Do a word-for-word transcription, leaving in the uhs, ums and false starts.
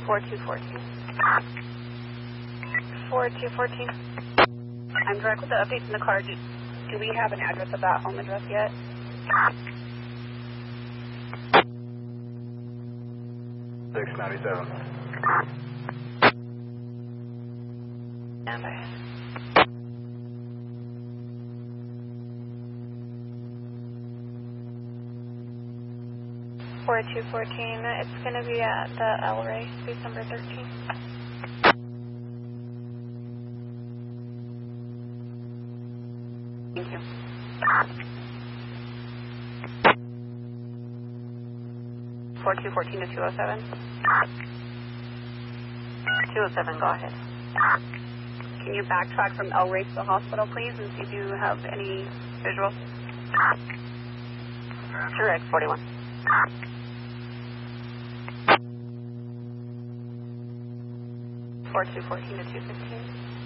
four two fourteen. four two fourteen. I'm direct with the updates in the car. Do, do we have an address of that home address yet? six ninety-seven. Stand by. four two fourteen, it's going to be at the El Rey, booth number thirteen. Thank you. four two fourteen to two oh seven. two oh seven, go ahead. Can you backtrack from El Rey to the hospital, please, and see if you have any visuals? Sure, X forty-one. four two fourteen to two fifteen.